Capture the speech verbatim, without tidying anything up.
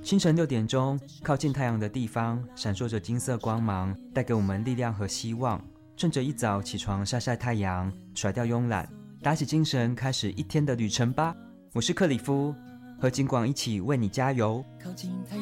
清晨六点钟，靠近太阳的地方闪烁着金色光芒，带给我们力量和希望。趁着一早起床晒晒太阳，甩掉慵懒，打起精神，开始一天的旅程吧。我是克里夫，和景广一起为你加油。靠近太